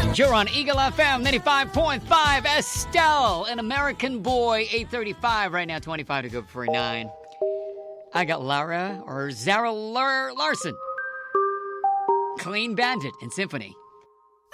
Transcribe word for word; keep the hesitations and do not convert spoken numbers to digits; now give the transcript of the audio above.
You're on Eagle F M ninety-five point five. Estelle, an American Boy, eight thirty-five right now, twenty-five to go before nine. I got Lara or Zara Lar- Larson. Clean Bandit and Symphony.